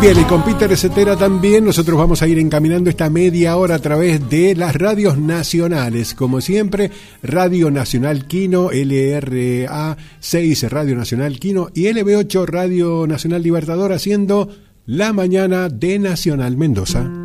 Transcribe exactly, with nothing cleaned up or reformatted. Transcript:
Bien, y con Peter Cetera también nosotros vamos a ir encaminando esta media hora a través de las radios nacionales. Como siempre, Radio Nacional Quino, L R A seis Radio Nacional Quino y L B ocho Radio Nacional Libertador, haciendo la mañana de Nacional Mendoza.